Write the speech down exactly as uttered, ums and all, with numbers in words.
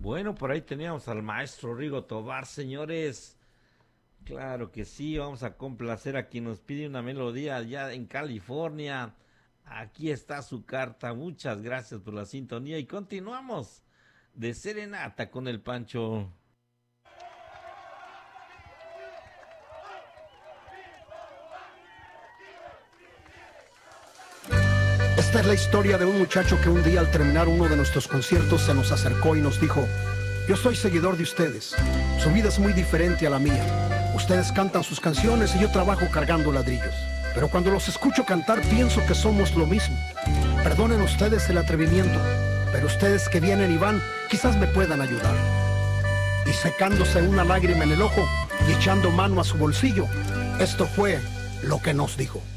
Bueno, por ahí teníamos al maestro Rigo Tobar, señores. Claro que sí, vamos a complacer a quien nos pide una melodía allá en California. Aquí está su carta, muchas gracias por la sintonía y continuamos de serenata con el Pancho. Esta es la historia de un muchacho que un día al terminar uno de nuestros conciertos se nos acercó y nos dijo: yo soy seguidor de ustedes, su vida es muy diferente a la mía. Ustedes cantan sus canciones y yo trabajo cargando ladrillos. Pero cuando los escucho cantar pienso que somos lo mismo. Perdonen ustedes el atrevimiento, pero ustedes que vienen y van quizás me puedan ayudar. Y secándose una lágrima en el ojo y echando mano a su bolsillo, esto fue lo que nos dijo.